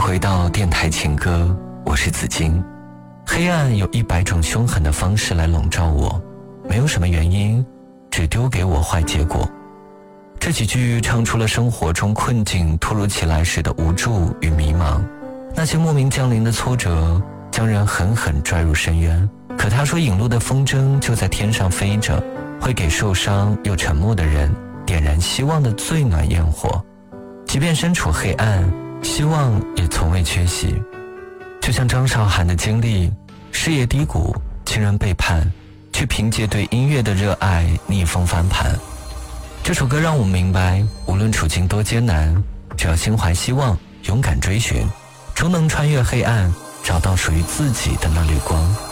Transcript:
回到电台情歌，我是子金。黑暗有100种凶狠的方式来笼罩我，没有什么原因，只丢给我坏结果。这几句唱出了生活中困境突如其来时的无助与迷茫，那些莫名降临的挫折将人狠狠拽入深渊。可他说引路的风筝就在天上飞着，会给受伤又沉默的人点燃希望的最暖焰火。即便身处黑暗，希望也从未缺席。就像张韶涵的经历，事业低谷，亲人背叛，却凭借对音乐的热爱逆风翻盘。这首歌让我明白，无论处境多艰难，只要心怀希望，勇敢追寻，终能穿越黑暗，找到属于自己的那缕光。